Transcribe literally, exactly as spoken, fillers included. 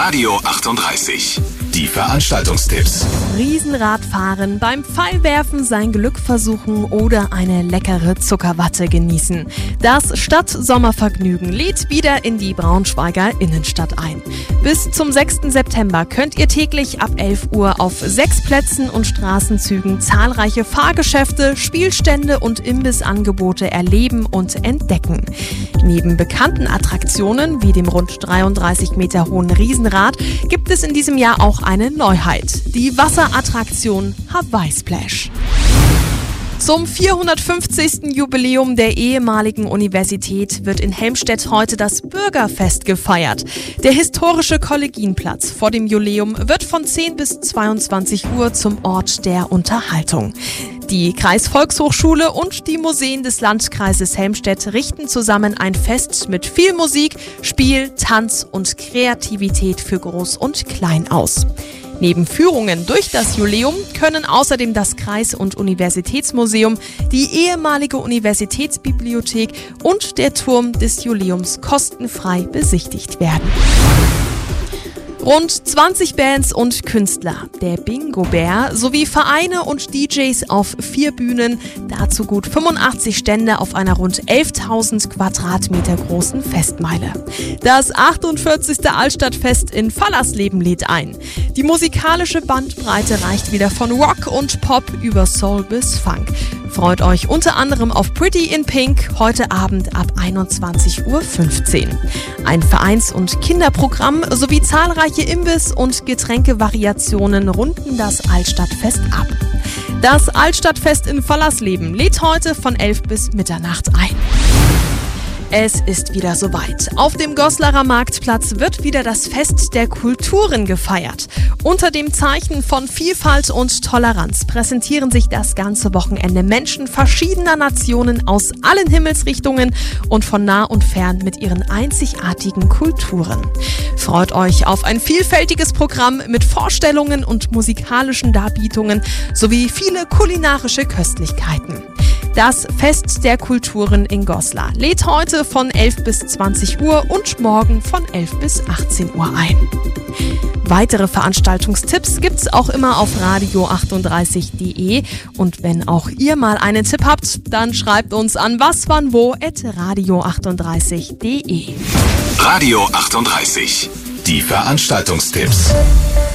Radio achtunddreißig. Die Veranstaltungstipps. Riesenradfahren, beim Pfeilwerfen sein Glück versuchen oder eine leckere Zuckerwatte genießen. Das Stadt-Sommervergnügen lädt wieder in die Braunschweiger Innenstadt ein. Bis zum sechsten September könnt ihr täglich ab elf Uhr auf sechs Plätzen und Straßenzügen zahlreiche Fahrgeschäfte, Spielstände und Imbissangebote erleben und entdecken. Neben bekannten Attraktionen wie dem rund dreiunddreißig Meter hohen Riesenrad gibt es in diesem Jahr auch eine Neuheit: die Wasserattraktion Hawaii Splash. Zum vierhundertfünfzigsten Jubiläum der ehemaligen Universität wird in Helmstedt heute das Bürgerfest gefeiert. Der historische Kollegienplatz vor dem Jubiläum wird von zehn bis zweiundzwanzig Uhr zum Ort der Unterhaltung. Die Kreisvolkshochschule und die Museen des Landkreises Helmstedt richten zusammen ein Fest mit viel Musik, Spiel, Tanz und Kreativität für Groß und Klein aus. Neben Führungen durch das Jubiläum können außerdem das Kreis- und Universitätsmuseum, die ehemalige Universitätsbibliothek und der Turm des Jubiläums kostenfrei besichtigt werden. Rund zwanzig Bands und Künstler, der Bingo-Bär sowie Vereine und D Js auf vier Bühnen, dazu gut fünfundachtzig Stände auf einer rund elftausend Quadratmeter großen Festmeile. Das achtundvierzigste Altstadtfest in Fallersleben lädt ein. Die musikalische Bandbreite reicht wieder von Rock und Pop über Soul bis Funk. Freut euch unter anderem auf Pretty in Pink heute Abend ab einundzwanzig Uhr fünfzehn. Ein Vereins- und Kinderprogramm sowie zahlreiche Imbiss- und Getränkevariationen runden das Altstadtfest ab. Das Altstadtfest in Fallersleben lädt heute von elf bis Mitternacht ein. Es ist wieder soweit. Auf dem Goslarer Marktplatz wird wieder das Fest der Kulturen gefeiert. Unter dem Zeichen von Vielfalt und Toleranz präsentieren sich das ganze Wochenende Menschen verschiedener Nationen aus allen Himmelsrichtungen und von nah und fern mit ihren einzigartigen Kulturen. Freut euch auf ein vielfältiges Programm mit Vorstellungen und musikalischen Darbietungen sowie viele kulinarische Köstlichkeiten. Das Fest der Kulturen in Goslar lädt heute von elf bis zwanzig Uhr und morgen von elf bis achtzehn Uhr ein. Weitere Veranstaltungstipps gibt's auch immer auf radio achtunddreißig punkt de. Und wenn auch ihr mal einen Tipp habt, dann schreibt uns an waswannwo at radio achtunddreißig punkt de. Radio achtunddreißig. Die Veranstaltungstipps.